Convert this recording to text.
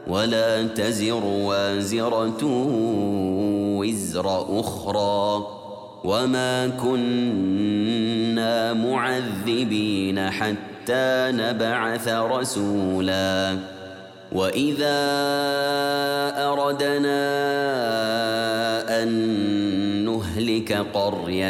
ولا تزر وازرة وزر أخرى وما كنا معذبين حتى نبعث رسولا وإذا أردنا أن نهلك قرية